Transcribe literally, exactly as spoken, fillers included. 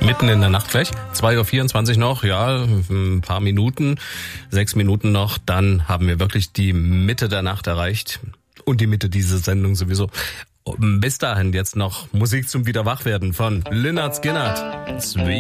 Mitten in der Nacht gleich. zwei Uhr vierundzwanzig noch, ja, ein paar Minuten, sechs Minuten noch. Dann haben wir wirklich die Mitte der Nacht erreicht. Und die Mitte dieser Sendung sowieso. Bis dahin jetzt noch Musik zum Wiederwachwerden von Lynyrd Skynyrd.